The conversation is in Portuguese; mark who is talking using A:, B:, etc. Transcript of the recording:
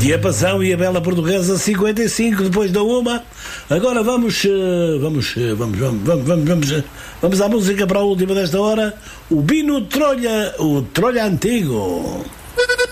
A: E a Passão e a Bela Portuguesa 55 depois da uma. Agora vamos à música para a última desta hora. O Bino Trolha, o Trolha Antigo.